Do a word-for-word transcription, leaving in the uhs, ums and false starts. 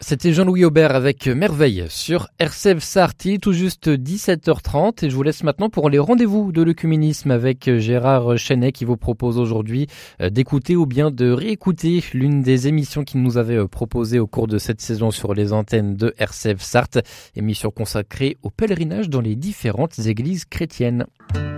C'était Jean-Louis Aubert avec Merveille sur R C F Sarti, tout juste dix-sept heures trente. Et je vous laisse maintenant pour les rendez-vous de l'œcuménisme avec Gérard Chenet qui vous propose aujourd'hui d'écouter ou bien de réécouter l'une des émissions qu'il nous avait proposées au cours de cette saison sur les antennes de R C F Sarthe, émission consacrée au pèlerinage dans les différentes églises chrétiennes.